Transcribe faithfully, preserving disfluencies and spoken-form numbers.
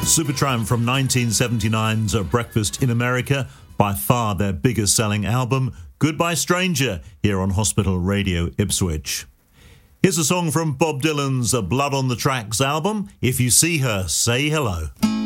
Supertramp from nineteen seventy-nine's Breakfast in America, by far their biggest selling album, Goodbye Stranger, here on Hospital Radio Ipswich. Here's a song from Bob Dylan's Blood on the Tracks album, If You See Her, Say Hello.